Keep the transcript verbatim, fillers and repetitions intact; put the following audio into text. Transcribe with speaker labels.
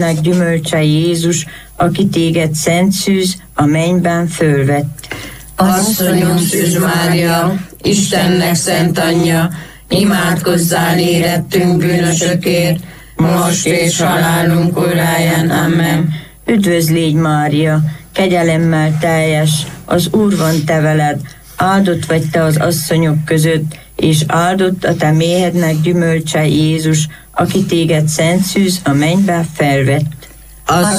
Speaker 1: gyümölcse Jézus, aki téged szent szűz, a mennyben fölvett.
Speaker 2: Asszonyom Szűz Mária, Istennek szent anyja, imádkozzál érettünk bűnösökért, most és halálunk óráján. Amen.
Speaker 1: Üdvözl légy, Mária, kegyelemmel teljes, az Úr van te veled, áldott vagy te az asszonyok között, és áldott a te méhednek gyümölcse Jézus, aki téged szent szűz, a mennybe felvett.
Speaker 2: Asszonyom